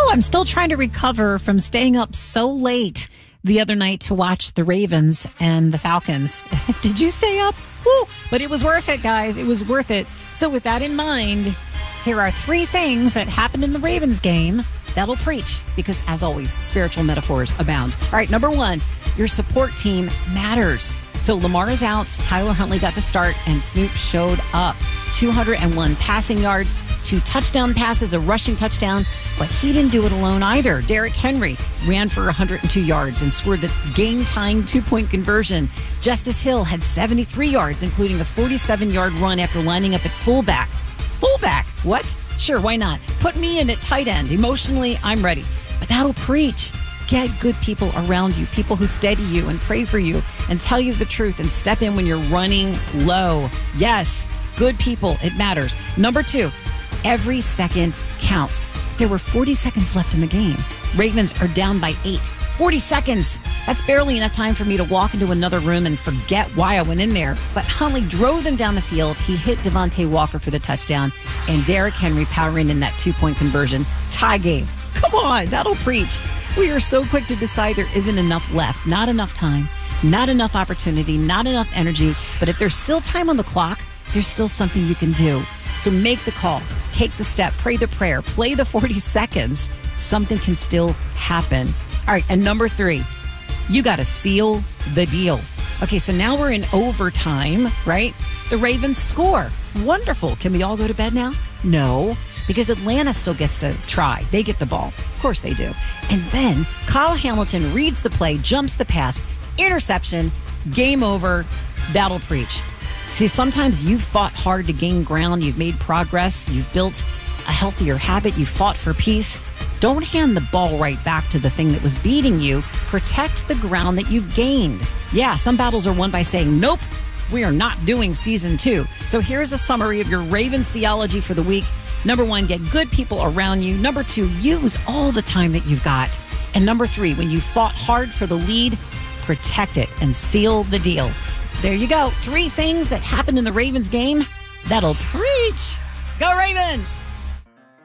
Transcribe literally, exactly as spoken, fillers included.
I'm still trying to recover from staying up so late the other night to watch the Ravens and the Falcons. Did you stay up? Woo! But it was worth it, guys. It was worth it. So with that in mind, here are three things that happened in the Ravens game that'll preach, because as always, spiritual metaphors abound. All right, number one, your support team matters. So Lamar is out, Tyler Huntley got the start, and Snoop showed up. two hundred one passing yards, two touchdown passes, a rushing touchdown, but he didn't do it alone either. Derrick Henry ran for one hundred two yards and scored the game-tying two-point conversion. Justice Hill had seventy-three yards, including a forty-seven-yard run after lining up at fullback. Fullback? What? Sure, why not? Put me in at tight end. Emotionally, I'm ready. But that'll preach. Get good people around you, people who steady you and pray for you and tell you the truth and step in when you're running low. Yes, good people. It matters. Number two, every second counts. There were forty seconds left in the game. Ravens are down by eight. forty seconds. That's barely enough time for me to walk into another room and forget why I went in there. But Huntley drove them down the field. He hit Devontae Walker for the touchdown, and Derrick Henry powering in that two-point conversion. Tie game. Come on, that'll preach. We are so quick to decide there isn't enough left, not enough time, not enough opportunity, not enough energy. But if there's still time on the clock, there's still something you can do. So make the call, take the step, pray the prayer, play the forty seconds. Something can still happen. All right, and number three, you got to seal the deal. Okay, so now we're in overtime, right? The Ravens score. Wonderful. Can we all go to bed now? No, because Atlanta still gets to try. They get the ball. Of course they do. And then Kyle Hamilton reads the play, jumps the pass, interception, game over. That'll preach. See, sometimes you've fought hard to gain ground. You've made progress. You've built a healthier habit. You've fought for peace. Don't hand the ball right back to the thing that was beating you. Protect the ground that you've gained. Yeah, some battles are won by saying, nope, we are not doing season two. So here's a summary of your Ravens theology for the week. Number one, get good people around you. Number two, use all the time that you've got. And number three, when you fought hard for the lead, protect it and seal the deal. There you go. Three things that happened in the Ravens game that'll preach. Go Ravens!